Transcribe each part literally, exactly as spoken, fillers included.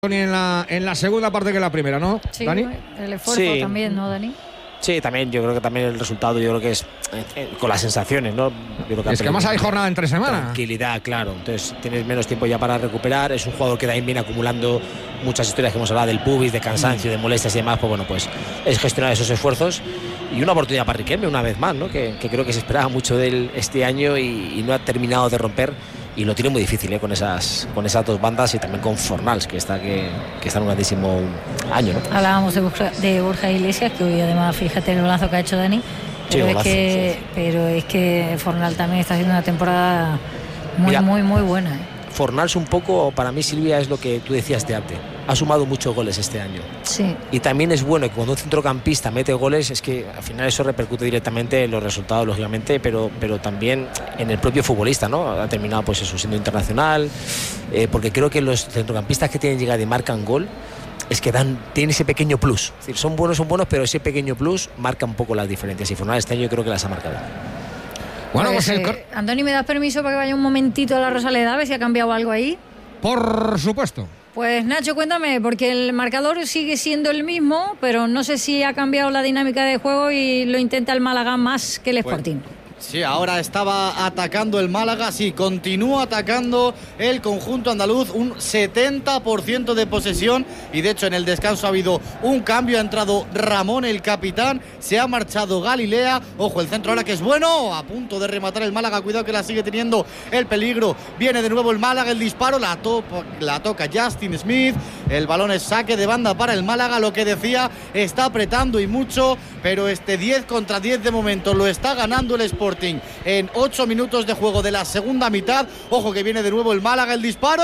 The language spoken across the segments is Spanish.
En la, en la segunda parte que la primera, ¿no, sí, Dani? El esfuerzo sí. también, ¿no, Dani? Sí, también, yo creo que también el resultado, yo creo que es eh, con las sensaciones, ¿no? Yo creo que es que además hay jornada entre semana. Tranquilidad, claro. Entonces tienes menos tiempo ya para recuperar. Es un jugador que también viene acumulando muchas historias que hemos hablado del pubis, de cansancio, de molestias y demás. Pues bueno, pues es gestionar esos esfuerzos. Y una oportunidad para Riquelme una vez más, ¿no? Que, que creo que se esperaba mucho de él este año y, y no ha terminado de romper. Y lo tiene muy difícil, ¿eh? con esas con esas dos bandas y también con Fornals, que está que, que está en un grandísimo año, ¿no? Hablábamos de Borja, de Borja Iglesias, que hoy además fíjate el golazo que ha hecho Dani, pero, sí, es, golazo, que, sí. pero es que Fornals también está haciendo una temporada muy, Mira, muy, muy buena, ¿eh? Fornals un poco, para mí, Silvia, es lo que tú decías de Arte. Ha sumado muchos goles este año. Sí. Y también es bueno que cuando un centrocampista mete goles, es que al final eso repercute directamente en los resultados, lógicamente, pero, pero también en el propio futbolista, ¿no? Ha terminado, pues eso, siendo internacional, eh, porque creo que los centrocampistas que tienen llegada y marcan gol, es que dan, tienen ese pequeño plus. Es decir, son buenos, son buenos, pero ese pequeño plus marca un poco las diferencias. Y Fornals este año yo creo que las ha marcado. Bueno, pues, pues el... eh, Andoni, ¿me das permiso para que vaya un momentito a la Rosaleda a ver si ha cambiado algo ahí? Por supuesto. Pues Nacho, cuéntame, porque el marcador sigue siendo el mismo, pero no sé si ha cambiado la dinámica de juego y lo intenta el Málaga más que el Sporting. Bueno. Sí, ahora estaba atacando el Málaga, sí, continúa atacando el conjunto andaluz, un setenta por ciento de posesión y de hecho en el descanso ha habido un cambio, ha entrado Ramón el capitán, se ha marchado Galilea, ojo el centro ahora que es bueno, a punto de rematar el Málaga, cuidado que la sigue teniendo el peligro, viene de nuevo el Málaga, el disparo, la, to la toca Justin Smith, el balón es saque de banda para el Málaga, lo que decía, está apretando y mucho, pero este diez contra diez de momento lo está ganando el Sporting en ocho minutos de juego de la segunda mitad. Ojo que viene de nuevo el Málaga, el disparo.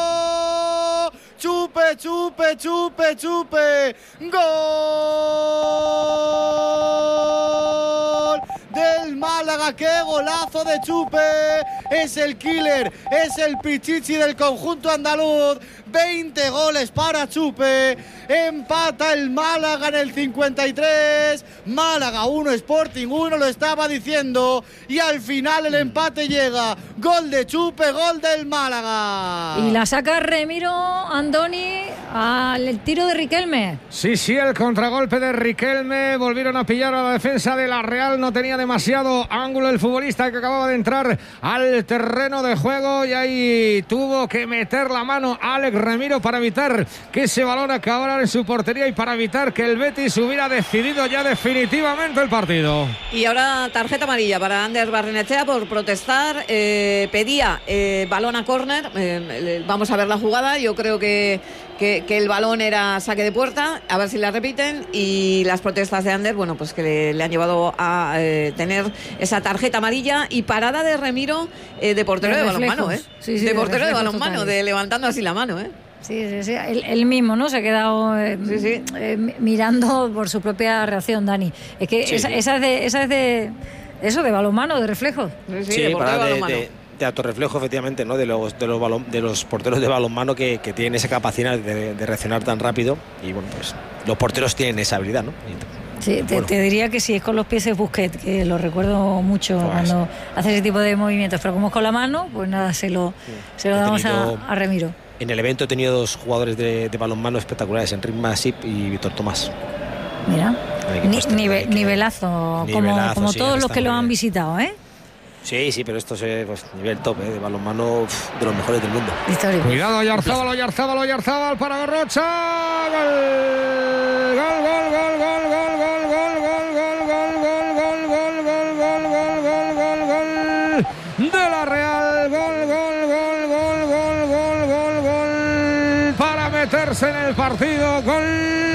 Chupe, chupe, chupe, chupe. Gol del Málaga, qué golazo de Chupe. Es el killer, es el pichichi del conjunto andaluz. veinte goles para Chupe. Empata el Málaga en el cincuenta y tres. Málaga uno, Sporting uno, lo estaba diciendo. Y al final el empate llega. Gol de Chupe, gol del Málaga. Y la saca Remiro, Andoni, al tiro de Riquelme. Sí, sí, el contragolpe de Riquelme. Volvieron a pillar a la defensa de la Real. No tenía demasiado ángulo el futbolista que acababa de entrar al terreno de juego. Y ahí tuvo que meter la mano Alex Remiro para evitar que ese balón acabara en su portería y para evitar que el Betis hubiera decidido ya definitivamente el partido. Y ahora tarjeta amarilla para Ander Barrenechea por protestar. Eh, pedía eh, balón a córner. Eh, vamos a ver la jugada. Yo creo que, que, que el balón era saque de puerta. A ver si la repiten. Y las protestas de Ander, bueno, pues que le, le han llevado a eh, tener esa tarjeta amarilla y parada de Remiro eh, de portero de, de balonmano, ¿eh? Sí, sí, de, de portero de balonmano, totales. de levantando así la mano, ¿eh? Sí, sí, sí. Él, él mismo, ¿no? Se ha quedado eh, sí, sí. Eh, mirando por su propia reacción, Dani. Es que sí, esa, sí. esa es de, esa es de eso, de balonmano, de reflejo. Sí, sí, sí, de, para de, balonmano. De, de autorreflejo, efectivamente, ¿no? De los de los, balon, de los porteros de balonmano que, que tienen esa capacidad de, de reaccionar tan rápido. Y bueno, pues los porteros tienen esa habilidad, ¿no? Y, Sí, te, bueno. te diría que si es con los pies es Busquets, que lo recuerdo mucho pues, cuando hace ese tipo de movimientos, pero como es con la mano, pues nada, se lo, sí. se lo damos tenido, a, a Remiro. En el evento he tenido dos jugadores de, de balonmano espectaculares, Enric Masip y Víctor Tomás. Mira, Ni, nive, nivelazo, nivelazo, como, como sí, todos los que lo han visitado, ¿eh? Sí, sí, pero esto es pues, nivel top, ¿eh? De balonmano uf, de los mejores del mundo. Histórico. Cuidado, Oyarzábal, Oyarzábal, Oyarzábal para Gorrocha. Gol, gol, gol, gol, gol, gol, gol, gol, gol, gol, gol, gol, gol, gol, gol, gol, gol, gol, gol de la Real. Gol, gol, gol, gol, gol, gol, gol, gol para meterse en el partido. Gol.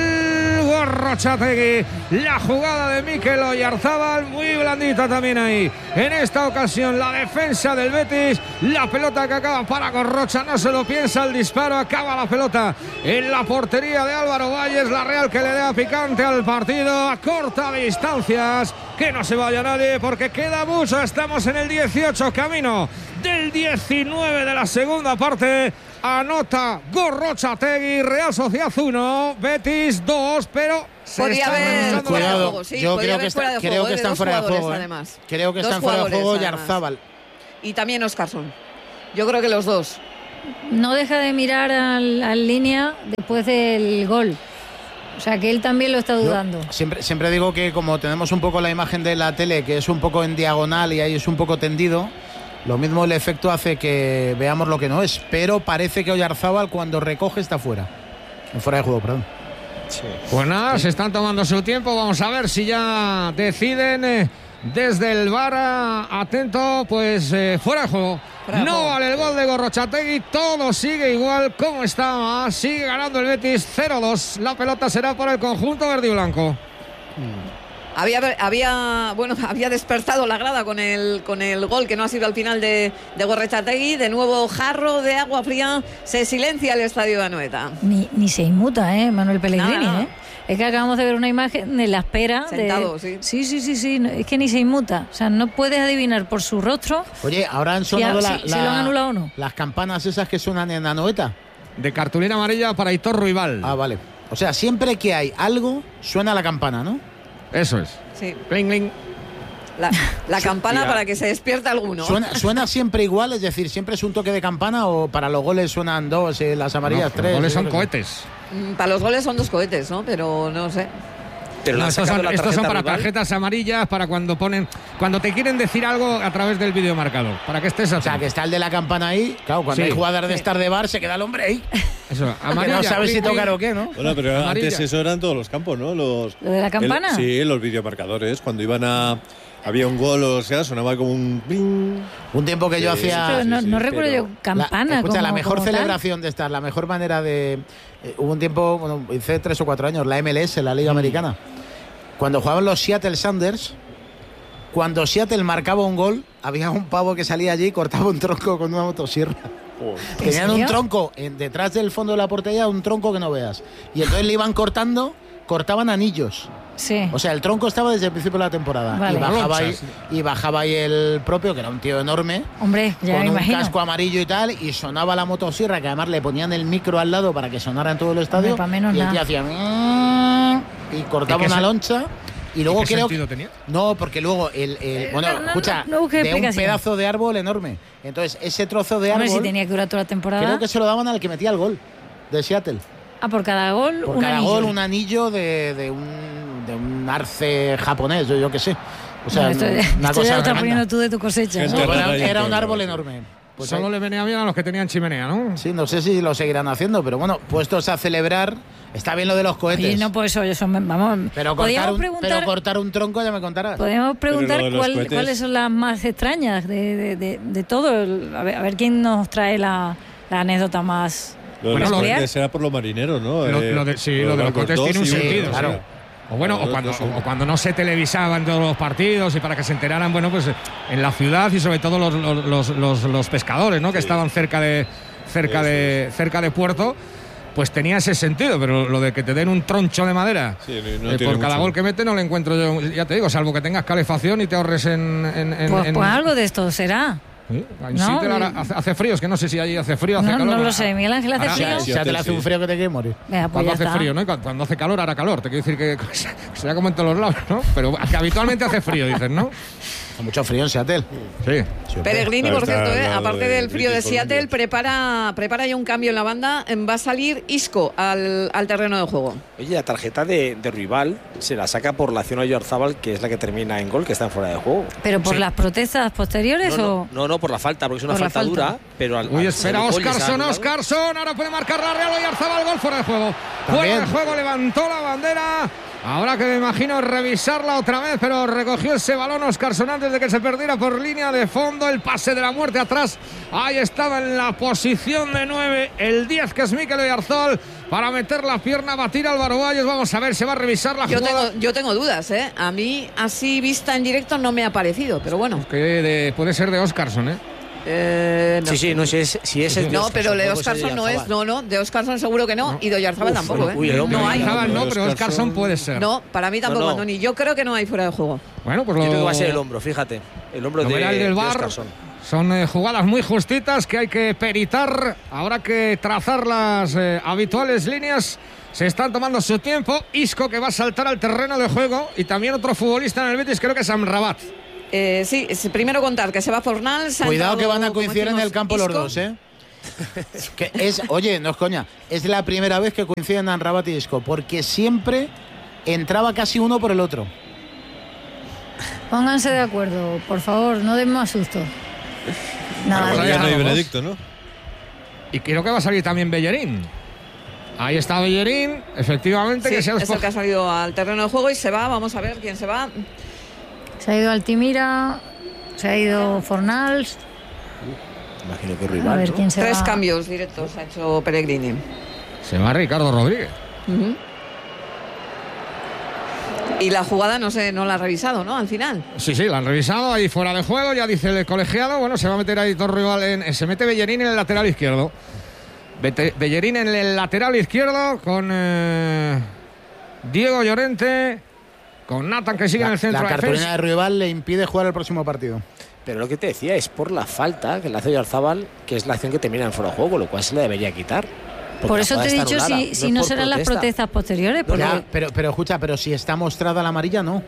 Gorrochategui, la jugada de Mikel Oyarzábal, muy blandita también ahí. En esta ocasión la defensa del Betis, la pelota que acaba para Gorrocha, no se lo piensa, el disparo, acaba la pelota en la portería de Álvaro Valles. La Real que le da picante al partido, a corta distancias, que no se vaya nadie porque queda mucho. Estamos en el dieciocho, camino del diecinueve de la segunda parte. Anota Gorrochategui, Real Sociedad uno, Betis dos, pero se podría haber fuera de juego, sí, yo creo que, está, fuera creo que están fuera de juego, ¿eh? Creo que dos están fuera de juego Oyarzábal y también Óscarson. Yo creo que los dos. no deja de mirar al, al línea después del gol. O sea, que él también lo está dudando. Yo siempre, siempre digo que como tenemos un poco la imagen de la tele, que es un poco en diagonal y ahí es un poco tendido, lo mismo el efecto hace que veamos lo que no es. Pero parece que Oyarzábal cuando recoge está fuera. En fuera de juego, perdón. Sí. Pues nada, sí. Se están tomando su tiempo. Vamos a ver si ya deciden eh, desde el V A R. Atento, pues eh, fuera de juego. Fuera de no juego. Vale el gol de Gorrotxategi. Todo sigue igual como estaba. Sigue ganando el Betis cero dos. La pelota será para el conjunto verde y blanco. Mm. Había, había, bueno, había despertado la grada con el, con el gol que no ha sido al final de, de Gorrotxategi. De nuevo jarro de agua fría. Se silencia el estadio de Anoeta. Ni, ni se inmuta, ¿eh? Manuel Pellegrini, nada, nada. ¿eh? Es que acabamos de ver una imagen de la espera. Sentado, de... sí. Sí, sí, sí, sí. Es que ni se inmuta. O sea, no puedes adivinar por su rostro. Oye, ahora han sonado si, la, si, la, si lo han anulado o no. Las campanas esas que suenan en Anoeta. De cartulina amarilla para Aitor Ruibal. Ah, vale. O sea, siempre que hay algo, suena la campana, ¿no? Eso es. Sí. Cling, cling. La, la campana para que se despierta alguno. ¿Suena, ¿Suena siempre igual? Es decir, ¿siempre es un toque de campana o para los goles suenan dos, eh, las amarillas no, tres? Los goles son sé. cohetes. Mm, para los goles son dos cohetes, ¿no? Pero no sé. Pero no, estos son, estos son para rival. Tarjetas amarillas, para cuando ponen, cuando te quieren decir algo a través del videomarcador, para que estés así. O sea, que está el de la campana ahí, claro, cuando sí. hay jugadas de estar de bar, se queda el hombre ahí. Eso, amarilla. Que no sabes si tocar o qué, ¿no? Bueno, pero amarilla. Antes eso eran todos los campos, ¿no? Los, ¿Lo de la campana? El, sí, los videomarcadores, cuando iban a... Había un gol, o sea, sonaba como un... Bling. Un tiempo que yo sí, hacía... Pero no, sí, no sí, recuerdo pero... yo campana. La, escucha, como, la mejor celebración tal. de estar, la mejor manera de... Eh, hubo un tiempo, bueno, hice tres o cuatro años, la M L S, la Liga mm. Americana. Cuando jugaban los Seattle Sounders, cuando Seattle marcaba un gol, había un pavo que salía allí y cortaba un tronco con una motosierra. Oh. Tenían un tronco en, detrás del fondo de la portería, un tronco que no veas. Y entonces le iban cortando, cortaban anillos. Sí. O sea, el tronco estaba desde el principio de la temporada. Vale. Y, bajaba ahí, y bajaba ahí el propio, que era un tío enorme. Hombre, ya con me un imagino. casco amarillo y tal, y sonaba la motosierra, que además le ponían el micro al lado para que sonara en todo el estadio. Hombre, menos y el tío nada. hacía... Y cortaba una loncha. Y luego ¿Y qué creo sentido tenía? No, porque luego el, el bueno, no, no, escucha, no, no de un pedazo de árbol enorme. Entonces, ese trozo de árbol. Hombre, si tenía que durar toda la temporada. Creo que se lo daban al que metía el gol de Seattle. Ah, por cada gol por un cada anillo. gol un anillo de, de un de un arce japonés, yo, yo qué sé. O sea, bueno, esto, una esto cosa ya lo estás tremenda. poniendo tú de tu cosecha, ¿no? No, era, era un árbol enorme. Pues solo ahí le venía bien a los que tenían chimenea, ¿no? Sí, no sé si lo seguirán haciendo, pero bueno, puestos a celebrar, está bien lo de los cohetes. Sí, no, pues eso, eso vamos. Pero cortar, un, pero cortar un tronco ya me contarás. Podemos preguntar cuál, cuáles son las más extrañas de, de, de, de todo. A ver, a ver quién nos trae la, la anécdota más. Lo de los cohetes era por los marineros, ¿no? Lo, lo de, sí, lo, lo de los cohetes tiene un sentido, sí, claro. Sí. O bueno, o cuando, o cuando no se televisaban todos los partidos y para que se enteraran, bueno, pues en la ciudad y sobre todo los, los, los, los pescadores, ¿no? Sí. Que estaban cerca de cerca sí, de sí. cerca de puerto, pues tenía ese sentido, pero lo de que te den un troncho de madera sí, no, no eh, por cada mucho. Gol que mete no lo encuentro yo, ya te digo, salvo que tengas calefacción y te ahorres en... en, en, pues, en pues algo de esto será. ¿Sí? No, sí, ahora hace, hace frío, es que no sé si allí hace frío, hace no, calor. No lo sé, Miguel Ángel, hace ahora, frío. Ya te le hace un frío que te quiere morir. Venga, pues cuando hace está. frío, ¿no? Y cuando, cuando hace calor, hará calor. Te quiero decir que, que sea como en todos los lados, ¿no? Pero que habitualmente hace frío, dicen, ¿no? Con mucho frío en Seattle. Sí. Pellegrini, por cierto, eh, aparte del frío de Seattle, prepara, prepara ya un cambio en la banda. Va a salir Isco al, al terreno de juego. Oye, la tarjeta de, de rival se la saca por la acción a Oyarzábal, que es la que termina en gol, que está en fuera de juego. ¿Pero por sí. las protestas posteriores no, o...? No, no, no, por la falta, porque es una falta, falta dura, pero al... Uy, al espera, Óscarson, Óscarson, ahora puede marcar la Real Oyarzábal, gol fuera de juego. ¿También? Fuera de juego, levantó la bandera. Ahora que me imagino revisarla otra vez, pero recogió ese balón Óscarson antes de que se perdiera por línea de fondo. El pase de la muerte atrás. Ahí estaba en la posición de nueve el diez, que es Mikel Oyarzabal, para meter la pierna, batir a Álvaro Valles. Vamos a ver, se va a revisar la yo jugada. Tengo, yo tengo dudas, ¿eh? A mí, así vista en directo, no me ha parecido, pero bueno. Que de, puede ser de Óscarson, ¿eh? Eh, no. Sí, sí, no sé si, si ese es de No, Óscarson, pero de Óscarson no es, no, no, de Óscarson seguro que no, no. Y de Oyarzábal tampoco, ¿eh? Uy, el hombre, no hay. Oyarzábal no, pero Óscarson puede ser. No, para mí tampoco, no, no. Andoni. Yo creo que no hay fuera de juego. Bueno, pues lo... Yo creo que va a ser el hombro, fíjate. El hombro lo de, el del de bar. Óscarson. Son eh, jugadas muy justitas que hay que peritar. Habrá que trazar las eh, habituales líneas. Se están tomando su tiempo. Isco, que va a saltar al terreno de juego, y también otro futbolista en el Betis, creo que es Amrabat. Eh, sí, primero contar que se va Fornal. Cuidado que van a coincidir en el campo Isco. Los dos, ¿eh? Que es, oye, no es coña, es la primera vez que coinciden Amrabat y Isco, porque siempre entraba casi uno por el otro. Pónganse de acuerdo, por favor, no den más susto. Nada, no, ya no hay Benedicto, ¿no? Y creo que va a salir también Bellerín. Ahí está Bellerín, efectivamente. Sí, que se es el que ha salido al terreno de juego y se va. Vamos a ver quién se va. Se ha ido Altimira, se ha ido Fornals. Imagino que rival, a ver, ¿no? quién se Tres va. cambios directos ha hecho Pellegrini. Se va Ricardo Rodríguez. Uh-huh. Y la jugada no sé, no la ha revisado, ¿no? Al final. Sí, sí, la han revisado ahí fuera de juego. Ya dice el colegiado. Bueno, se va a meter ahí Torrival en. Se mete Bellerín en el lateral izquierdo. Bete, Bellerín en el lateral izquierdo con eh, Diego Llorente, con Nathan que sigue la, en el centro la de defensa. cartulina de rival le impide jugar el próximo partido. Pero lo que te decía es por la falta que le hace Oyarzábal, que es la acción que termina en fuera de juego, lo cual se le debería quitar. Por eso te he dicho si, si no, no serán protesta. Las protestas posteriores. Porque... Ya, pero, pero escucha, pero si está mostrada la amarilla, no.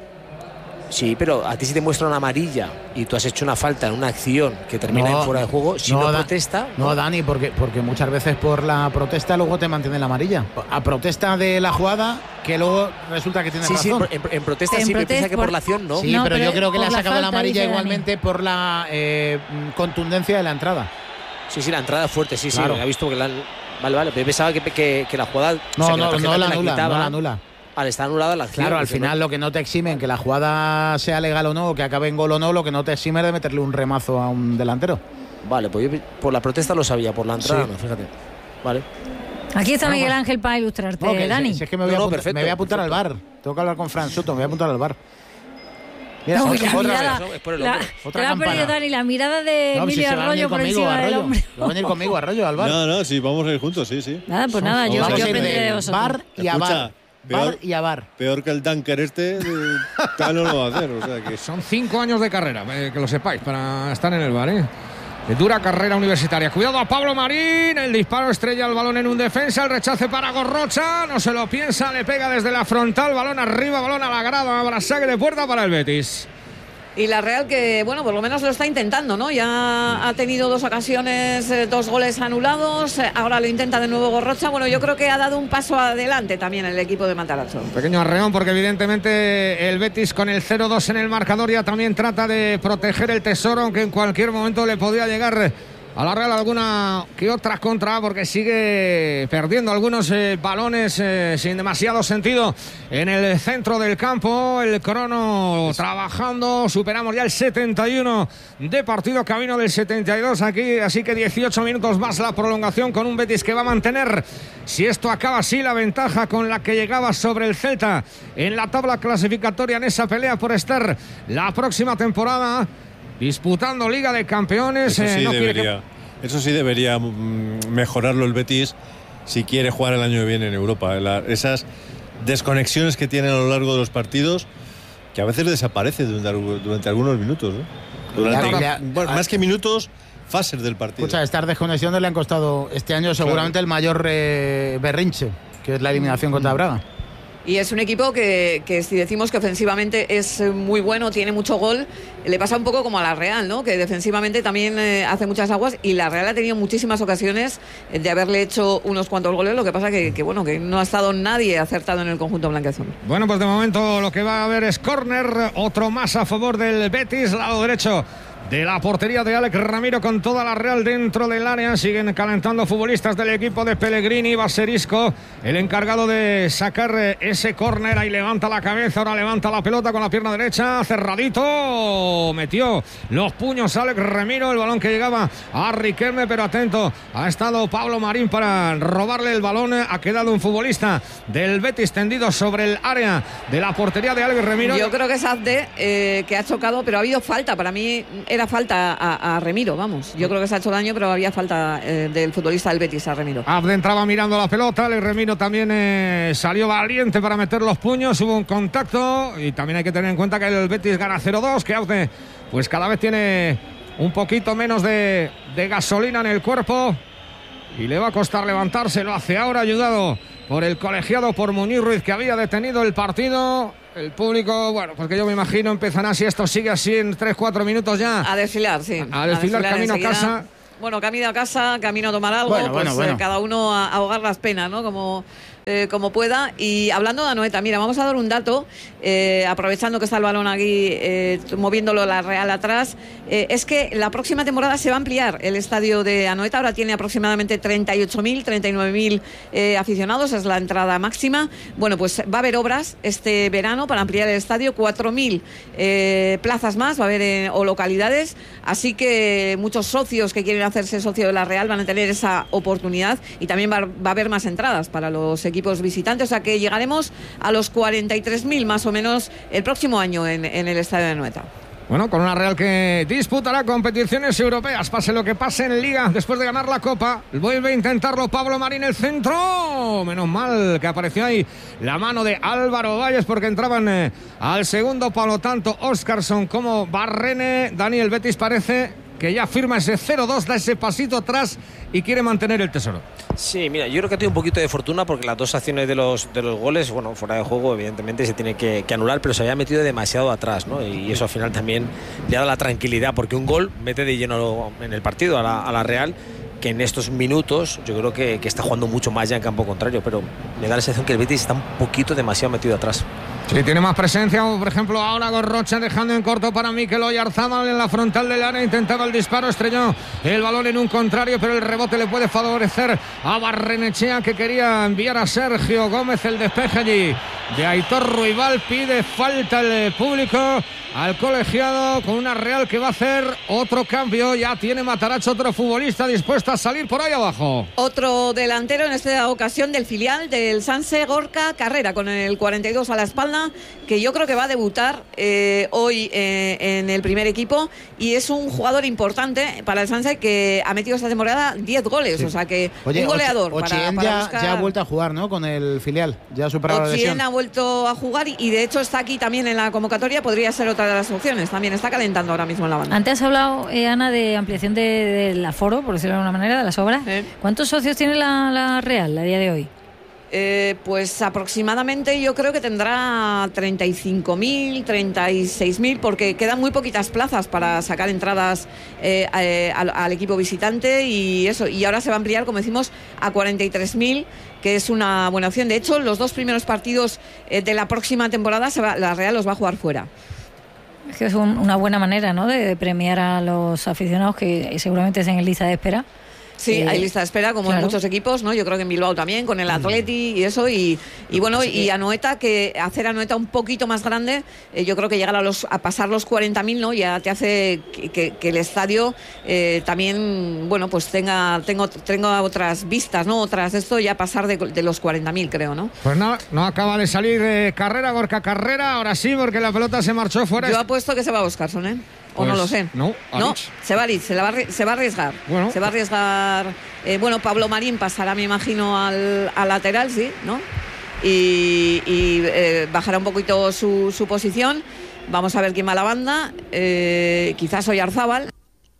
Sí, pero a ti si te muestra una amarilla y tú has hecho una falta en una acción que termina no, en fuera de juego, si no, no protesta... No, no, Dani, porque, porque muchas veces por la protesta luego te mantiene la amarilla. A protesta de la jugada que luego resulta que tiene sí, razón. Sí, en, en protesta en sí, protest, pero piensa que por... por la acción no. Sí, no, pero, pero yo creo que le ha sacado la, la amarilla igualmente Dani. por la eh, contundencia de la entrada. Sí, sí, la entrada es fuerte, sí, claro. sí, ha visto que la han... Vale, vale, pero pensaba que, que, que la jugada... No, o sea, no, la no la la anula, quitaba, no la anula. Al estar anulada la acción. Claro, al final no... lo que no te exime en que la jugada sea legal o no, o que acabe en gol o no, lo que no te exime es de meterle un remazo a un delantero. Vale, pues yo por la protesta lo sabía, por la entrada sí. no, fíjate. Vale. Aquí está Miguel Ángel para ilustrarte, no, que, Dani. Si es que me voy, no, no, a, apuntar, perfecto, me voy a apuntar perfecto. al bar. Tengo que hablar con Fran Soto, me voy a apuntar al bar. Mira, no, otra, otra mirada, vez. Por el la, otra te la ha perdido Dani, la mirada de no, Emilio si Arroyo por encima del hombre. Va a venir conmigo Arroyo al bar. No, no, sí, vamos a ir juntos, sí, sí. Nada, pues nada, yo, yo aprenderé de vosotros. Bar y a bar. Peor, bar y a bar. Peor que el Dunker este, tal no lo va a hacer. O sea que... Son cinco años de carrera, eh, que lo sepáis, para estar en el bar, ¿eh? De dura carrera universitaria. Cuidado a Pablo Marín. El disparo estrella el balón en un defensa. El rechace para Gorrocha. No se lo piensa. Le pega desde la frontal. Balón arriba, balón a la grada. Habrá saque de puerta para el Betis. Y la Real que, bueno, por lo menos lo está intentando, ¿no? Ya ha tenido dos ocasiones, eh, dos goles anulados, eh, ahora lo intenta de nuevo Gorrocha. Bueno, yo creo que ha dado un paso adelante también el equipo de Matarazzo. Pequeño arreón porque evidentemente el Betis con el cero dos en el marcador ya también trata de proteger el tesoro, aunque en cualquier momento le podría llegar a la Real alguna que otra contra, porque sigue perdiendo algunos eh, balones eh, sin demasiado sentido en el centro del campo. El crono trabajando, superamos ya el setenta y uno de partido, camino del setenta y dos aquí, así que dieciocho minutos más la prolongación, con un Betis que va a mantener, si esto acaba así, la ventaja con la que llegaba sobre el Celta en la tabla clasificatoria, en esa pelea por estar la próxima temporada disputando Liga de Campeones. Eso sí, eh, no debería, que... eso sí debería mejorarlo el Betis si quiere jugar el año que viene en Europa. La, esas desconexiones que tienen a lo largo de los partidos, que a veces desaparecen durante, durante algunos minutos, ¿no? Durante, ya, ya, bueno, más que minutos, fases del partido. Escucha, estas desconexiones le han costado este año seguramente claro. el mayor eh, berrinche, que es la eliminación contra Braga. Y es un equipo que, que si decimos que ofensivamente es muy bueno, tiene mucho gol, le pasa un poco como a la Real, ¿no? Que defensivamente también eh, hace muchas aguas, y la Real ha tenido muchísimas ocasiones de haberle hecho unos cuantos goles, lo que pasa que, que bueno, que no ha estado nadie acertado en el conjunto blanqueazul. Bueno, pues de momento lo que va a haber es córner, otro más a favor del Betis, lado derecho de la portería de Alex Ramiro, con toda la Real dentro del área. Siguen calentando futbolistas del equipo de Pellegrini. Va a ser Isco el encargado de sacar ese córner. Ahí levanta la cabeza, ahora levanta la pelota con la pierna derecha, cerradito, metió los puños Alex Ramiro, el balón que llegaba a Riquelme, pero atento, ha estado Pablo Marín para robarle el balón. Ha quedado un futbolista del Betis tendido sobre el área de la portería de Alex Ramiro. Yo creo que es Abde eh, que ha chocado, pero ha habido falta. Para mí era falta a, a Remiro, vamos. Yo creo que se ha hecho daño, pero había falta eh, del futbolista del Betis a Remiro. Abde entraba mirando la pelota, el Remiro también eh, salió valiente para meter los puños, hubo un contacto, y también hay que tener en cuenta que el Betis gana cero dos, que Abde pues cada vez tiene un poquito menos de, de gasolina en el cuerpo y le va a costar levantarse. Lo hace ahora, ayudado por el colegiado, por Muñiz Ruiz, que había detenido el partido. El público, bueno, porque yo me imagino empezará, si esto sigue así en tres cuatro minutos ya, a desfilar, sí. A, a desfilar, a desfilar camino enseguida. A casa. Bueno, camino a casa, camino a tomar algo, bueno, pues bueno, bueno. Eh, cada uno a, a ahogar las penas, ¿no? Como, eh, como pueda. Y hablando de Anoeta, mira, vamos a dar un dato, eh, aprovechando que está el balón aquí, eh, moviéndolo la Real atrás, eh, es que la próxima temporada se va a ampliar el estadio de Anoeta, ahora tiene aproximadamente treinta y ocho mil, treinta y nueve mil eh, aficionados, es la entrada máxima. Bueno, pues va a haber obras este verano para ampliar el estadio, cuatro mil eh, plazas más va a haber eh, o localidades, así que muchos socios que quieren hacerse socio de la Real van a tener esa oportunidad y también va, va a haber más entradas para los equipos visitantes, o sea que llegaremos a los cuarenta y tres mil más o menos el próximo año en, en el estadio de Anoeta. Bueno, con una Real que disputará competiciones europeas, pase lo que pase en Liga, después de ganar la Copa, vuelve a intentarlo Pablo Marín, el centro, menos mal que apareció ahí la mano de Álvaro Valles, porque entraban eh, al segundo palo tanto Óscarson como Barrene. Daniel Betis parece que ya firma ese cero dos, da ese pasito atrás y quiere mantener el tesoro. Sí, mira, yo creo que ha tenido un poquito de fortuna porque las dos acciones de los de los goles, bueno, fuera de juego evidentemente se tiene que, que anular, pero se había metido demasiado atrás, ¿no? Y eso al final también le ha dado la tranquilidad, porque un gol mete de lleno en el partido a la, a la Real, que en estos minutos yo creo que, que está jugando mucho más ya en campo contrario, pero me da la sensación que el Betis está un poquito demasiado metido atrás. Sí, tiene más presencia, por ejemplo, ahora Gorrocha dejando en corto para Mikel Oyarzabal en la frontal del área, intentaba el disparo, estrelló el balón en un contrario, pero el rebote le puede favorecer a Barrenechea, que quería enviar a Sergio Gómez, el despeje allí de Aitor Ruibal, pide falta el público al colegiado, con una Real que va a hacer otro cambio, ya tiene Matarazzo, otro futbolista dispuesto a salir por ahí abajo. Otro delantero en esta ocasión del filial del Sanse, Gorka Carrera, con el cuarenta y dos a la espalda, que yo creo que va a debutar eh, hoy eh, en el primer equipo, y es un jugador importante para el Sanse que ha metido esta temporada diez goles, sí. O sea que Oye, un goleador. Ochien para, para ya, buscar... ya ha vuelto a jugar, ¿no? Con el filial, ya ha superado la lesión. Ochien ha vuelto a jugar y, y de hecho está aquí también en la convocatoria, podría ser otra de las opciones, también está calentando ahora mismo en la banda. Antes has hablado, eh, Ana, de ampliación del de, de aforo, por decirlo de alguna manera, de las obras. ¿Eh? ¿Cuántos socios tiene la, la Real a día de hoy? Eh, pues aproximadamente yo creo que tendrá treinta y cinco mil, treinta y seis mil, porque quedan muy poquitas plazas para sacar entradas eh, eh, al, al equipo visitante, y eso, y ahora se va a ampliar, como decimos, a cuarenta y tres mil, que es una buena opción. De hecho, los dos primeros partidos eh, de la próxima temporada se va, la Real los va a jugar fuera. Es que es un, una buena manera, ¿no?, de, de premiar a los aficionados que seguramente estén en lista de espera. Sí, eh, hay lista de espera, como claro. en muchos equipos, ¿no? Yo creo que en Bilbao también, con el Atleti y eso, y, y bueno, y Anoeta, que hacer Anoeta un poquito más grande, eh, yo creo que llegar a los a pasar los cuarenta mil, ¿no? Ya te hace que, que, que el estadio eh, también, bueno, pues tenga, tengo, tenga otras vistas, ¿no? Otras, esto ya pasar de, de los cuarenta mil, creo, ¿no? Pues no, no acaba de salir eh, Carrera, Gorka Carrera, ahora sí, porque la pelota se marchó fuera. Yo apuesto que se va a Óscarson, ¿eh? O pues, no lo sé. No, no se va a ir, se, la va, se va a arriesgar. Bueno. Se va a arriesgar. Eh, bueno, Pablo Marín pasará, me imagino, al, al lateral, sí, ¿no? Y, y eh, bajará un poquito su, su posición. Vamos a ver quién va a la banda. Eh, quizás Oyarzabal.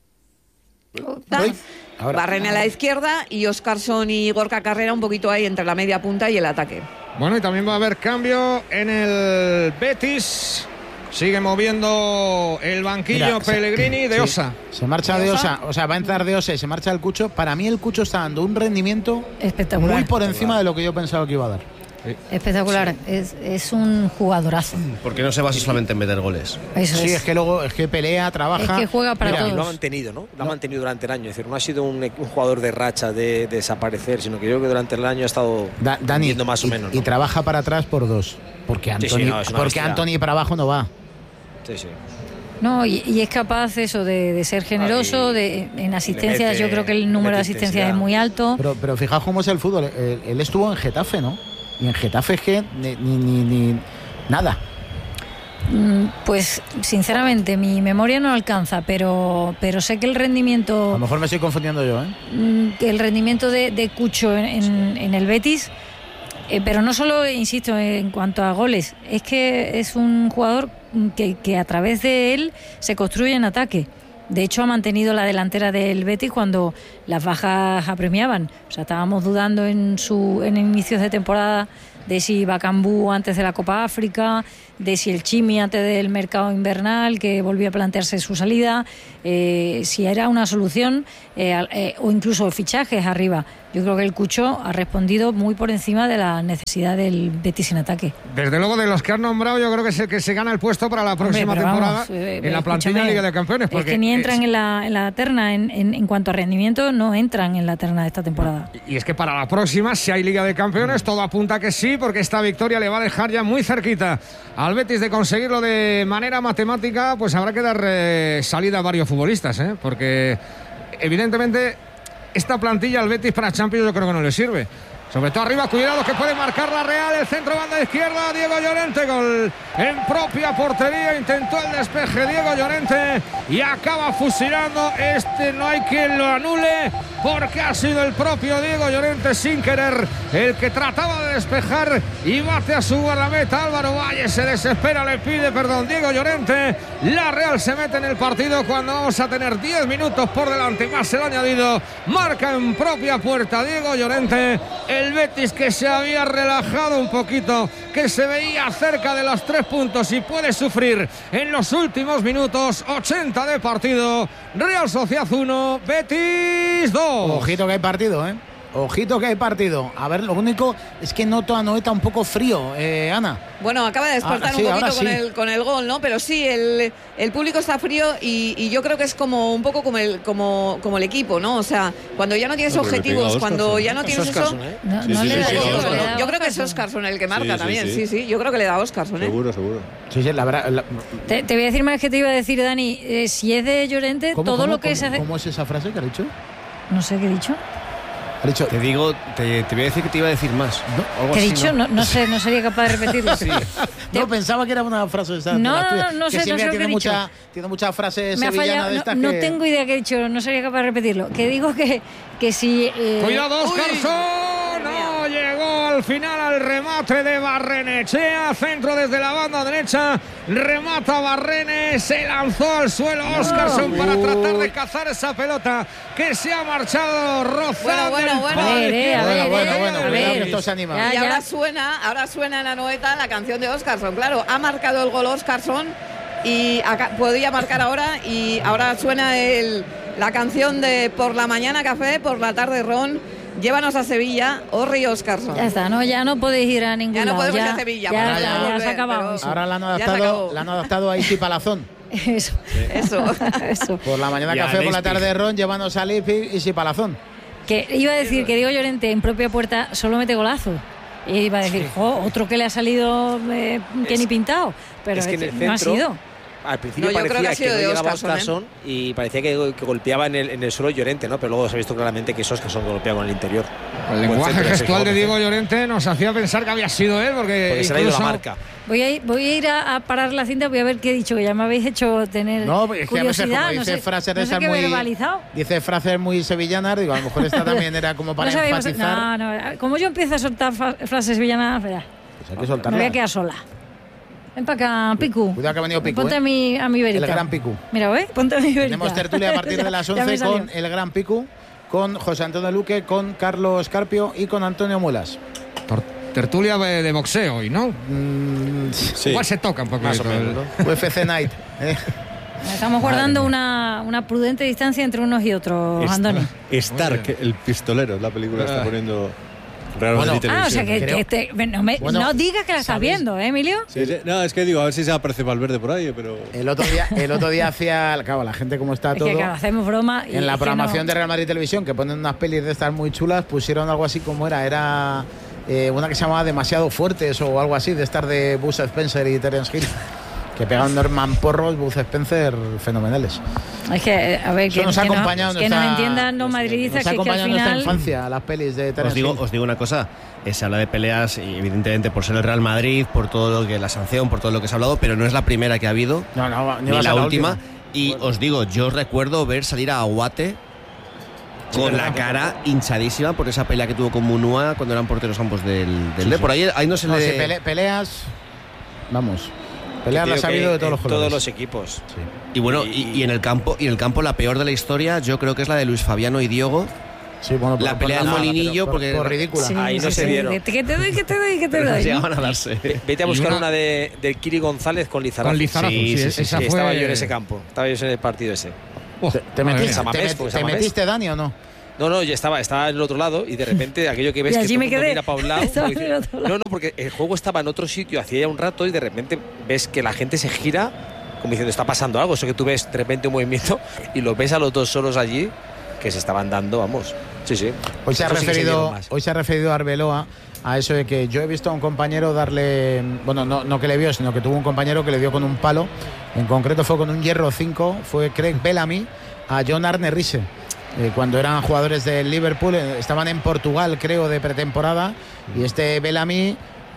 Barrene a la izquierda y Óscarson y Gorka Carrera un poquito ahí entre la media punta y el ataque. Bueno, y también va a haber cambio en el Betis. Sigue moviendo el banquillo. Mira, Pellegrini de sí, Osa. Se marcha de Osa, o sea, va a entrar de Osa y se marcha el Cucho. Para mí el Cucho está dando un rendimiento espectacular, muy por encima de lo que yo pensaba que iba a dar. Sí. Espectacular, sí. es, es un jugadorazo. Porque no se basa solamente en meter goles. Eso sí, es. es que luego es que pelea, trabaja. Es que juega para Mira, todos. Lo ha mantenido, ¿no? Lo ha mantenido durante el año. Es decir, no ha sido un, un jugador de racha, de, de desaparecer, sino que yo creo que durante el año ha estado da, Dani, viendo más y, o menos. Y ¿no? trabaja para atrás por dos. Porque Anthony, sí, sí, no, porque Anthony para abajo no va. Sí, sí. No, y, y es capaz eso de, de ser generoso, ah, de, en asistencias, mete, yo creo que el número de asistencias es muy alto. Pero, pero fijaos cómo es el fútbol. Él, él estuvo en Getafe, ¿no? Y en Getafe es que ni, ni, ni, ni nada. Pues sinceramente mi memoria no alcanza, pero pero sé que el rendimiento... A lo mejor me estoy confundiendo yo, ¿eh? El rendimiento de, de Cucho en, en, en el Betis... Eh, pero no solo, insisto, en cuanto a goles, es que es un jugador que, que a través de él se construye en ataque. De hecho, ha mantenido la delantera del Betis cuando las bajas apremiaban. O sea, estábamos dudando en su en inicios de temporada de si Bacambú antes de la Copa África, de si el Chimi antes del mercado invernal, que volvió a plantearse su salida, eh, si era una solución eh, eh, o incluso fichajes arriba. Yo creo que el Cucho ha respondido muy por encima de la necesidad del Betis en ataque. Desde luego, de los que han nombrado, yo creo que es el que se gana el puesto para la próxima Hombre, temporada vamos, eh, en la plantilla de Liga de Campeones. Porque es que ni entran es... en, la, en la terna, en, en, en cuanto a rendimiento, no entran en la terna de esta temporada. Y es que para la próxima, si hay Liga de Campeones, todo apunta que sí, porque esta victoria le va a dejar ya muy cerquita al Betis de conseguirlo de manera matemática. Pues habrá que dar eh, salida a varios futbolistas, ¿eh? Porque evidentemente esta plantilla al Betis para Champions yo creo que no le sirve. Sobre todo arriba, cuidado que puede marcar la Real, el centro, banda izquierda, Diego Llorente, gol en propia portería, intentó el despeje Diego Llorente y acaba fusilando. Este no hay quien lo anule porque ha sido el propio Diego Llorente sin querer el que trataba de despejar y bate a su guardameta. Álvaro Valle se desespera, le pide perdón Diego Llorente. La Real se mete en el partido cuando vamos a tener diez minutos por delante, más el añadido. Marca en propia puerta Diego Llorente. El Betis, que se había relajado un poquito, que se veía cerca de los tres puntos y puede sufrir en los últimos minutos. Ochenta de partido. Real Sociedad uno, Betis dos. Ojito que hay partido, ¿eh? Ojito que hay partido. A ver, lo único es que noto a Noeta un poco frío, eh, Ana. Bueno, acaba de despertar ahora sí, un poquito sí. con, el, con el gol, ¿no? Pero sí, el, el público está frío y, y yo creo que es como un poco como el, como, como el equipo, ¿no? O sea, cuando ya no tienes No, objetivos, cuando ya no tienes eso... ¿eh? No, Sí, no sí, le sí, da sí, gol, sí, le sí. da Yo creo que es Oscarson. Oscarson el que marca Sí, sí, también, sí. sí. sí, Yo creo que le da Oscarson, ¿eh? Seguro, seguro. Sí, sí, la verdad. La... Te, te voy a decir más que te iba a decir, Dani. Eh, si es de Llorente, ¿Cómo, todo cómo, lo que cómo, se hace... ¿Cómo es esa frase que ha dicho? No sé qué he dicho. Ha dicho. Te digo, te, te voy a decir que te iba a decir más. No, Algo ¿Qué he así, dicho? No, no sé, no sería capaz de repetirlo. Sí. No, pensaba que era una frase esa. No, de las tuyas, no, no que sé, no Silvia sé lo tiene que he mucha, dicho. tiene muchas frases Me ha sevillanas fallado. de No, estas no que... tengo idea qué he dicho, no sería capaz de repetirlo. Que digo que, que si... Eh, Cuidado, Oscarson. No llegó al final al remate de Barrenechea. Centro desde la banda derecha. Remata Barrene. Se lanzó al suelo Oscarson para tratar de cazar esa pelota que se ha marchado rozando. Bueno, bueno, bueno. A ver, eh, a ver, Bueno, bueno, eh, bueno, a cuidado ver. que esto se anima. Ya, Y ya. ahora suena, ahora suena en la noeta la canción de Oscarson. Claro, ha marcado el gol Oscarson y acá, podía marcar ahora y ahora suena el, la canción de Por la mañana café, por la tarde ron. Llévanos a Sevilla, Orri Oscarson. Ya está, no, ya no podéis ir a ningún Ya no lado. podemos ir a Sevilla, Ya, para ya, volver, ya se ha acabado pero- eso. Ahora la han Ya se adaptado, acabó. la han adaptado a Isi Palazón. Eso, Eso. eso. Por la mañana Y a café, por la Leipzig. tarde ron, llévanos a Leipzig, Isi Palazón. Que iba a decir que Diego Llorente en propia puerta solo mete golazo. Y iba a decir, jo, otro que le ha salido eh, que Es- ni pintado. Pero es que en el no ha centro- sido. Al principio No, yo creo parecía que ha que, sido no de llegaba Oscarson, ¿eh? Oscarson y parecía que, que golpeaba en el, en el suelo Llorente, ¿no? Pero luego se ha visto claramente que es Oscarson que golpea con el interior. El Buen lenguaje centro de gestual de Sergio Diego Gómez, ¿eh? Llorente nos hacía pensar que había sido él, porque, Porque se le ha ido la incluso- marca. Voy a ir, voy a, ir a, a parar la cinta, voy a ver qué he dicho, que ya me habéis hecho tener No, es que a veces curiosidad. como no dice sé, frases de no sé esas qué he muy... verbalizado. Dice frases muy sevillanas, digo, a lo mejor esta también era como para No sabíamos- enfatizar. no, no, como yo empiezo a soltar fa- frases villanas, verá, Pues hay que me soltarla. voy a quedar sola. Ven para acá, Picu. Cuidado que ha venido Picu, Ponte ¿eh? a mi, a mi verita. El gran Picu. Mira, ¿ves? Ponte a mi verita. Tenemos tertulia a partir de las Ya me once salió. con el gran Picu, con José Antonio Luque, con Carlos Carpio y con Antonio Muelas. Por tertulia de, de boxeo hoy, ¿no? Mm, Sí. Igual se toca un poco. Más o menos, ¿no? U F C Night. eh. Estamos guardando una, una prudente distancia entre unos y otros, Est- Andoni. Stark, el pistolero, la película está Ah. poniendo Real Bueno. Madrid Ah, o sea Televisión. que, Creo- que te- no, me- Bueno, no digas que la estás ¿sabéis? viendo, ¿eh, Emilio? Sí, sí. No, es que digo, a ver si se aparece Valverde por ahí, pero... El otro día, el otro día hacía, claro, la gente como está Es todo. que claro, hacemos broma. Y En la es que programación no- de Real Madrid Televisión, que ponen unas pelis de estas muy chulas, pusieron algo así como era, era eh, una que se llamaba Demasiado Fuertes o algo así, de estar de Buzz Spencer y Terence Hill, que pegan Norman Porros, Buzz Spencer, fenomenales. Es que, eh, a ver, Eso que, nos ha que no- acompañado que nuestra- nos entiendan los madridistas Nos ha que, que al acompañado en nuestra final... infancia las pelis de Terence Os digo, Hill. os digo una cosa, eh, se habla de peleas, y evidentemente por ser el Real Madrid, por todo lo que la sanción, por todo lo que se ha hablado, pero no es la primera que ha habido, No, no, ni va a la, ser última. Y os digo, yo recuerdo ver salir a Aguate con la cara hinchadísima por esa pelea que tuvo con Munua cuando eran porteros ambos del, del Sí, D. sí. Por ahí, ahí no se No, le... si pele- peleas, vamos, peleas Creo las ha que habido de todos en los colores. todos los equipos. Y bueno, Y- y, y en el campo, y en el campo la peor de la historia, yo creo que es la de Luis Fabiano y Diego, Sí, bueno, la por- pelea por del nada, Molinillo, por- porque por ridícula. Sí, Ahí no sí, se sí, vieron. de Que te doy, que te doy, que te pero doy. llegaban a darse. Vete a buscar una- una, de, de Kiri González con Lizarazu. Con Lizarazu, Sí, sí, sí, sí, esa sí, fue- Estaba yo en ese campo. Estaba yo en el partido ese. Oh, ¿Te, te madre metiste, mía. te Samamés, met- pues, te Samamés. metiste, Dani, o no? No, no, yo estaba, estaba en el otro lado y de repente aquello que ves Y que allí todo me el mundo quedé. mira para un lado. Estaba como en el otro lado. no, no, porque el juego estaba en otro sitio hacía ya un rato y de repente ves que la gente se gira como diciendo está pasando algo. Eso que tú ves de repente un movimiento y lo ves a los dos solos allí que se estaban dando, vamos. Sí, sí. Hoy se ha Otros sí que se referido, dieron más. hoy se ha referido Arbeloa a eso de que yo he visto a un compañero darle, bueno, no, no que le vio, sino que tuvo un compañero que le dio con un palo, en concreto fue con un hierro cinco, fue Craig Bellamy a John Arne Riise. Eh, cuando eran jugadores del Liverpool, eh, estaban en Portugal, creo, de pretemporada, y este Bellamy,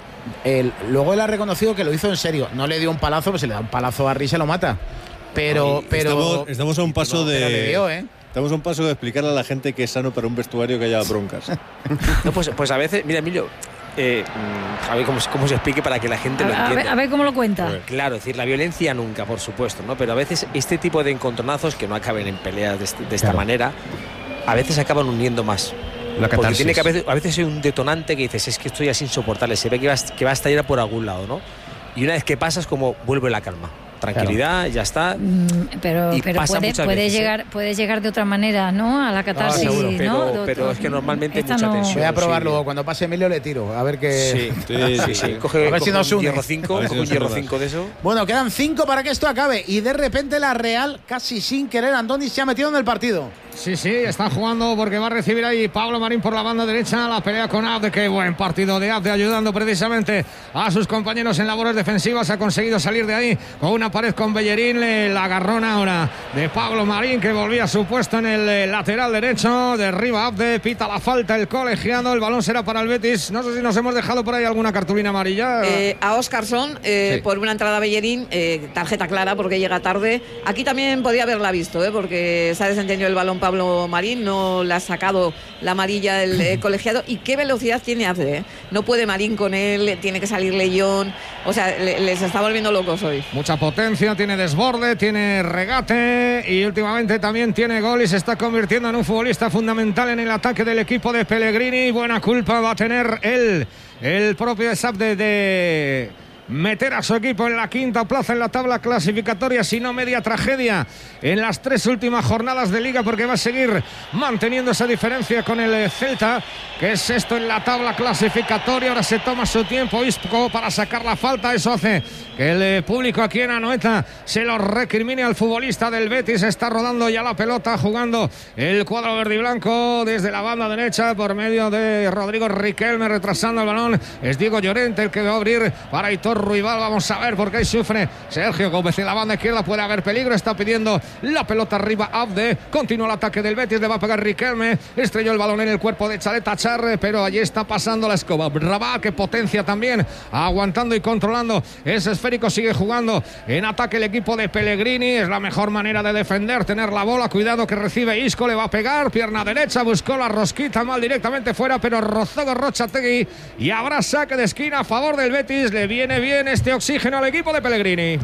él- luego él ha reconocido que lo hizo en serio. No le dio un palazo, pues se le da un palazo a Riise lo mata. Pero, Y pero estamos, estamos a un paso pero le de. dio, ¿eh? Estamos a un paso de explicarle a la gente que es sano para un vestuario que haya broncas. No, pues, pues a veces, mira, Emilio, eh, mm, a ver cómo, se- cómo se explique para que la gente A, lo a ver, entienda. a ver cómo lo cuenta. A ver. Claro, es decir, la violencia nunca, por supuesto, ¿no? Pero a veces este tipo de encontronazos que no acaben en peleas de, este- de esta Claro. manera, a veces acaban uniendo más. La Porque catarsis. tiene que a veces, a veces hay un detonante que dices, es que esto ya es insoportable, se ve que va, a- que va a estallar por algún lado, ¿no? Y una vez que pasas, como vuelve la calma. Tranquilidad, ya está. Mm, Pero, Y pero pasa puede, muchas puede veces, ¿eh? llegar, puede llegar de otra manera, ¿no? A la catarsis, seguro. ¿no? Pero- De pero otro- es que normalmente hay esta mucha no- tensión. Voy a probar sí. luego, cuando pase Emilio le tiro, a ver qué... Sí, Sí, sí, sí, sí. sí. Coge, A ver si coge nos un une. hierro cinco, A ver si coge un nos hierro acuerdas. cinco de eso. Bueno, quedan cinco para que esto acabe y de repente la Real, casi sin querer, Andoni se ha metido en el partido. Sí, sí, está jugando porque va a recibir ahí Pablo Marín por la banda derecha. La pelea con Abde, qué buen partido de Abde, ayudando precisamente a sus compañeros en labores defensivas. Ha conseguido salir de ahí con una pared con Bellerín. Le, la agarrón ahora de Pablo Marín, que volvía a su puesto en el eh, lateral derecho. Derriba Abde, pita la falta el colegiado. El balón será para el Betis. No sé si nos hemos dejado por ahí alguna cartulina amarilla. Eh, a Óscarson, eh, Sí. por una entrada a Bellerín, eh, tarjeta clara porque llega tarde. Aquí también podía haberla visto, eh, porque se ha desentendido el balón Pablo Marín, no le ha sacado la amarilla el eh, colegiado. Y qué velocidad tiene Abde, eh. No puede Marín con él, tiene que salir Leyón. O sea, le- les está volviendo locos hoy. Mucha potencia, tiene desborde, tiene regate y últimamente también tiene gol y se está convirtiendo en un futbolista fundamental en el ataque del equipo de Pellegrini. Buena culpa va a tener él, el propio Abde, de meter a su equipo en la quinta plaza en la tabla clasificatoria, si no media tragedia en las tres últimas jornadas de Liga, porque va a seguir manteniendo esa diferencia con el Celta, que es sexto en la tabla clasificatoria. Ahora se toma su tiempo Isco para sacar la falta. Eso hace que el eh, público aquí en Anoeta se lo recrimine al futbolista del Betis. Está rodando ya la pelota, jugando el cuadro verde y blanco desde la banda derecha por medio de Rodrigo Riquelme, retrasando el balón. Es Diego Llorente el que va a abrir para Aitor Ruibal. Vamos a ver, porque ahí sufre Sergio Gómez en la banda izquierda. Puede haber peligro, está pidiendo la pelota arriba Abde. Continúa el ataque del Betis, le va a pegar Riquelme. Estrelló el balón en el cuerpo de Chaleta Charre, pero allí está pasando la escoba. Rabá, que potencia también, aguantando y controlando ese esférico. Sigue jugando en ataque el equipo de Pellegrini. Es la mejor manera de defender, tener la bola. Cuidado que recibe Isco, le va a pegar. Pierna derecha, buscó la rosquita mal directamente fuera, pero rozó Gorrochategui. Y habrá saque de esquina a favor del Betis. Le viene bien este oxígeno al equipo de Pellegrini.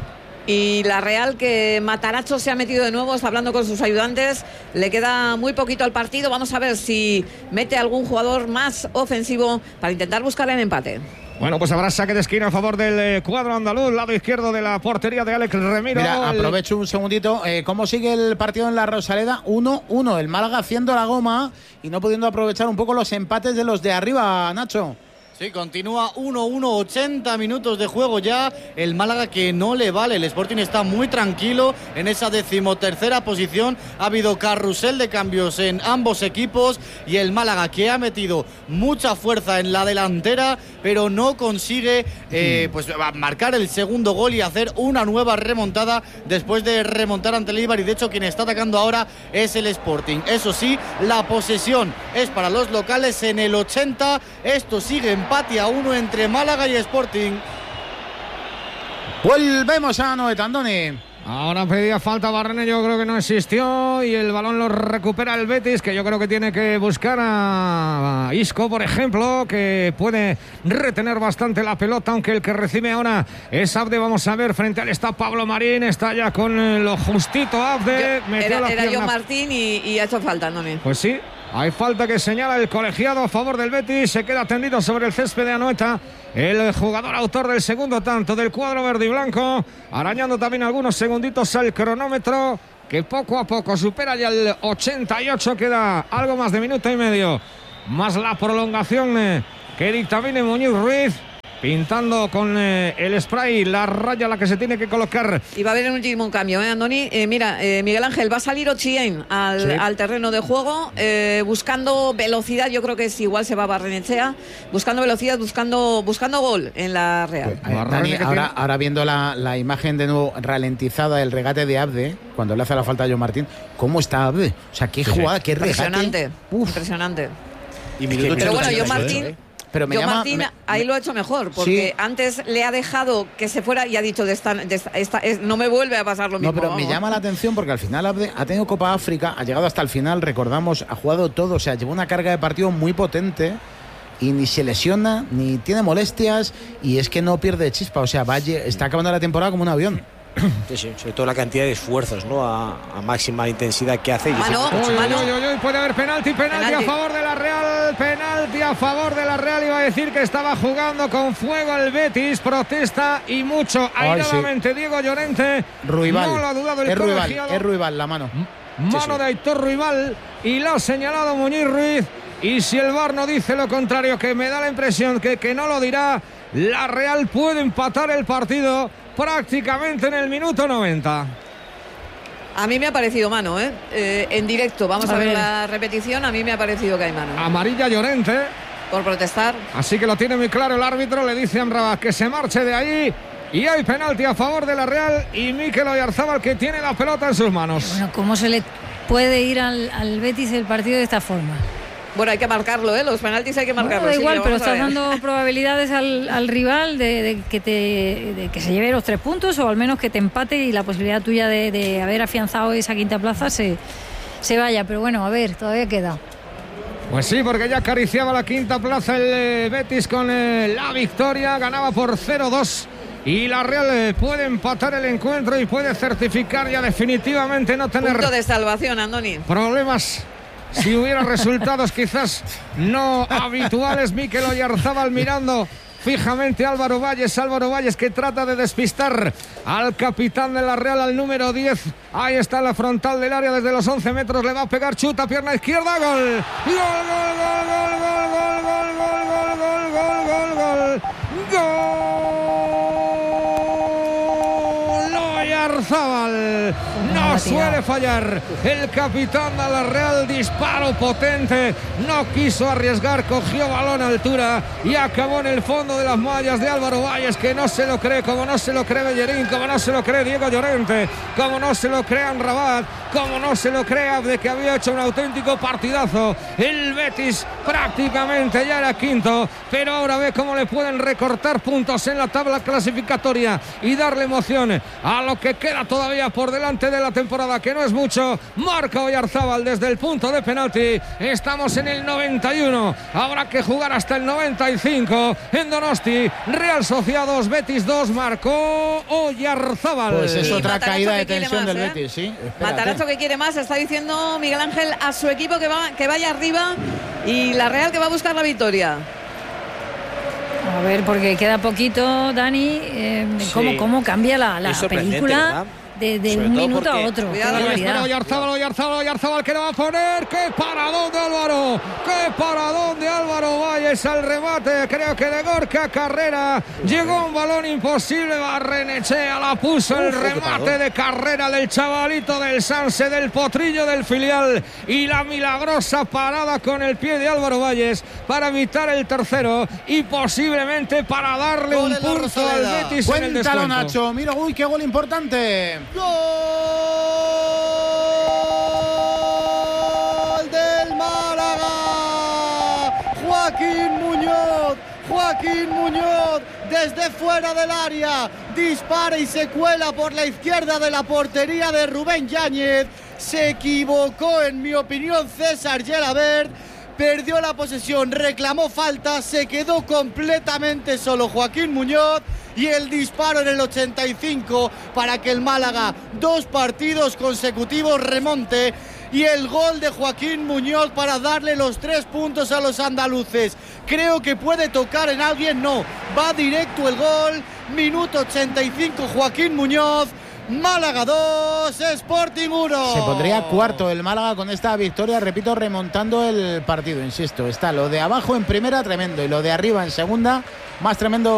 Y la Real, que Mataracho se ha metido de nuevo, está hablando con sus ayudantes, le queda muy poquito al partido. Vamos a ver si mete algún jugador más ofensivo para intentar buscar el empate. Bueno, pues habrá saque de esquina a favor del eh, cuadro andaluz, lado izquierdo de la portería de Alex Remiro. Mira, El- aprovecho un segundito. Eh, ¿Cómo sigue el partido en la Rosaleda? uno uno. El Málaga haciendo la goma y no pudiendo aprovechar un poco los empates de los de arriba, Nacho. Sí, continúa uno uno, ochenta minutos de juego ya. El Málaga que no le vale. El Sporting está muy tranquilo en esa decimotercera posición. Ha habido carrusel de cambios en ambos equipos. Y el Málaga que ha metido mucha fuerza en la delantera, pero no consigue eh, pues, marcar el segundo gol y hacer una nueva remontada después de remontar ante el Eibar. Y de hecho quien está atacando ahora es el Sporting. Eso sí, la posesión es para los locales en el ochenta. Esto sigue en empate a uno entre Málaga y Sporting. Volvemos a Anoeta, Andoni. Ahora pedía falta Barrene, yo creo que no existió, y el balón lo recupera el Betis, que yo creo que tiene que buscar a Isco, por ejemplo, que puede retener bastante la pelota, aunque el que recibe ahora es Abde. Vamos a ver, frente al está Pablo Marín, está ya con lo justito Abde. Yo- metió era la era pierna. John Martín y, y ha hecho falta, Andoni. Pues sí, Hay falta que señala el colegiado a favor del Betis. Se queda tendido sobre el césped de Anoeta, el jugador autor del segundo tanto del cuadro verde y blanco, arañando también algunos segunditos al cronómetro, que poco a poco supera ya el ochenta y ocho. Queda algo más de minuto y medio, más la prolongación eh, que dictamine Muñiz Ruiz, pintando con eh, el spray la raya a la que se tiene que colocar. Y va a haber un último cambio, ¿eh, Andoni? Eh, mira, eh, Miguel Ángel, va a salir Ochien al, sí. al terreno de juego, eh, buscando velocidad. Yo creo que es igual se va a Barrenechea, buscando velocidad, buscando buscando gol en la Real. Pues, eh, Dani, ahora, ahora viendo la, la imagen de nuevo ralentizada del regate de Abde, cuando le hace la falta a John Martín, ¿cómo está Abde? O sea, qué jugada, qué regate. Impresionante, Uf. impresionante. Y Pero bueno, John Martín... ¿eh? Pero me Yo llama, Martín me, ahí me, lo ha hecho mejor, porque sí. antes le ha dejado que se fuera y ha dicho de esta, de esta, esta, es, no me vuelve a pasar lo mismo. No, pero vamos. me llama la atención porque al final Abde ha tenido Copa África, ha llegado hasta el final, recordamos, ha jugado todo, o sea, lleva una carga de partido muy potente y ni se lesiona, ni tiene molestias y es que no pierde chispa, o sea, va, está acabando la temporada como un avión. Sí, sí, sobre todo la cantidad de esfuerzos, ¿no? A, a máxima intensidad que hace. Mano, Uy, mano. Uy, uy, uy, puede haber penalti, penalti, penalti a favor de la Real, penalti a favor de la Real. Iba a decir que estaba jugando con fuego el Betis, protesta y mucho airadamente sí. Diego Llorente. Ruibal, no lo ha dudado el es Ruibal, colegiado. es Ruibal la mano. Mano sí, sí. de Aitor Ruibal y lo ha señalado Muñiz Ruiz. Y si el V A R no dice lo contrario, que me da la impresión que, que no lo dirá, la Real puede empatar el partido prácticamente en el minuto noventa. A mí me ha parecido mano, ¿eh? eh en directo, vamos a, a ver. ver la repetición, a mí me ha parecido que hay mano. Amarilla Llorente. Por protestar. Así que lo tiene muy claro el árbitro, le dice a Amrabat que se marche de ahí. Y hay penalti a favor de la Real y Mikel Oyarzabal, que tiene la pelota en sus manos. Bueno, ¿cómo se le puede ir al, al Betis el partido de esta forma? Bueno, hay que marcarlo, ¿eh? Los penaltis hay que marcarlos. No, da igual, sí, pero estás dando probabilidades al, al rival de, de, que te, de que se lleve los tres puntos o al menos que te empate y la posibilidad tuya de, de haber afianzado esa quinta plaza se, se vaya. Pero bueno, a ver, todavía queda. Pues sí, porque ya acariciaba la quinta plaza el eh, Betis con eh, la victoria. Ganaba por cero dos. Y la Real eh, puede empatar el encuentro y puede certificar ya definitivamente no tener... Punto de salvación, Andoni. Problemas... Si hubiera resultados quizás no habituales. Mikel Oyarzabal mirando fijamente a Álvaro Valles. Álvaro Valles que trata de despistar al capitán de la Real, al número diez. Ahí está la frontal del área desde los once metros. Le va a pegar, chuta, pierna izquierda. Gol. Gol, gol, gol, gol, gol, gol, gol, gol, gol, gol, gol, gol. Gol. Oyarzabal. No suele fallar el capitán de la Real, disparo potente, no quiso arriesgar, cogió balón a altura y acabó en el fondo de las mallas de Álvaro Valles, que no se lo cree, como no se lo cree Bellerín, como no se lo cree Diego Llorente, como no se lo cree Amrabat, como no se lo cree Abde, que había hecho un auténtico partidazo. El Betis prácticamente ya era quinto, pero ahora ve cómo le pueden recortar puntos en la tabla clasificatoria y darle emoción a lo que queda todavía por delante de la temporada, que no es mucho. Marca Oyarzabal desde el punto de penalti. Estamos en el noventa y uno, habrá que jugar hasta el noventa y cinco en Donosti. Real Sociedad dos, Betis dos, marcó Oyarzabal. Pues es otra Mataracho caída de más, tensión del ¿eh? Betis, sí. Mataracho que quiere más, está diciendo Miguel Ángel a su equipo que, va, que vaya arriba, y la Real que va a buscar la victoria. A ver, porque queda poquito, Dani. Eh, Sí. ¿cómo, ¿Cómo cambia la, la Es sorprendente, película? ¿verdad? De, de Sobre un todo minuto a porque- otro. Cuidado, Qué Ahí barbaridad. espera Oyarzabal, Oyarzabal, Oyarzabal, que lo va a poner. ¡Qué paradón de Álvaro! ¡Qué paradón de Álvaro Valles al remate! Creo que de Gorka Carrera llegó un balón imposible. Barrenechea la puso, el Uf, qué remate paradón. de carrera del chavalito del Sanse, del potrillo del filial, y la milagrosa parada con el pie de Álvaro Valles para evitar el tercero y posiblemente para darle Gol un en la punto al Rosaleda. Betis en el Cuéntalo, descuento. Nacho. Mira, uy, qué gol importante. ¡Gol del Málaga! Joaquín Muñoz, Joaquín Muñoz, desde fuera del área, dispara y se cuela por la izquierda de la portería de Rubén Yáñez. Se equivocó, en mi opinión, César Gelabert. Perdió la posesión, reclamó falta, se quedó completamente solo Joaquín Muñoz, y el disparo en el ochenta y cinco para que el Málaga, dos partidos consecutivos, remonte. y el gol de Joaquín Muñoz para darle los tres puntos a los andaluces. Creo que puede tocar en alguien, no, va directo el gol, minuto ochenta y cinco, Joaquín Muñoz. Málaga dos, Sporting uno. Se pondría cuarto el Málaga con esta victoria, repito, remontando el partido, insisto. Está lo de abajo en primera tremendo y lo de arriba en segunda más tremendo.